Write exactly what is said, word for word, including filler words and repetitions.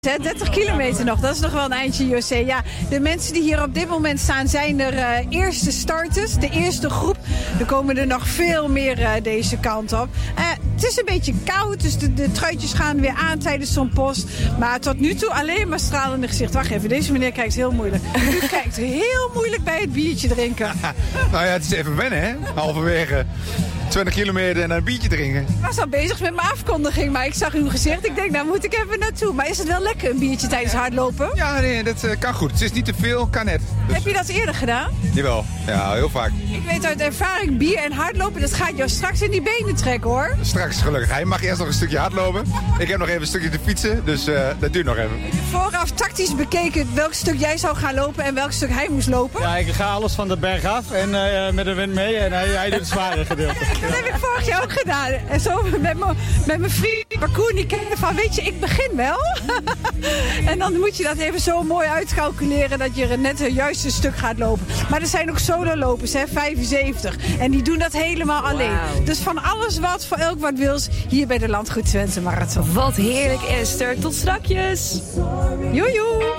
dertig kilometer nog, dat is nog wel een eindje, José. Ja, de mensen die hier op dit moment staan zijn er uh, eerste starters, de eerste groep. Er komen er nog veel meer uh, deze kant op. Uh, het is een beetje koud, dus de, de truitjes gaan weer aan tijdens zo'n post. Maar tot nu toe alleen maar stralende gezicht. Wacht even, deze meneer kijkt heel moeilijk. U kijkt heel moeilijk bij het biertje drinken. Nou ja, het is even wennen, hè? Halverwege twintig kilometer en een biertje drinken. Ik was al bezig met mijn afkondiging, maar ik zag uw gezicht. Ik denk, daar moet ik even naartoe. Maar is het wel lekker, een biertje tijdens hardlopen? Ja, nee, dat uh, kan goed. Het is niet te veel, kan net. Dus... Heb je dat eerder gedaan? Jawel, ja, heel vaak. Ik weet uit ervaring, bier en hardlopen, dat gaat jou straks in die benen trekken, hoor. Straks, gelukkig. Hij mag eerst nog een stukje hardlopen. Ik heb nog even een stukje te fietsen, dus uh, dat duurt nog even. Ik heb vooraf tactisch bekeken welk stuk jij zou gaan lopen en welk stuk hij moest lopen. Ja, ik ga alles van de berg af en uh, met de wind mee en hij, hij doet het zware gedeelte. Dat heb ik vorig jaar ook gedaan. En zo met mijn vriend Parcours, die kijken van, weet je, ik begin wel. En dan moet je dat even zo mooi uitcalculeren dat je net het juiste stuk gaat lopen. Maar er zijn ook sololopers, hè, vijfenzeventig. En die doen dat helemaal alleen. Wow. Dus van alles wat, voor elk wat wils, hier bij de Landgoed Twente Marathon. Wat heerlijk, Esther. Tot strakjes. Joejoe.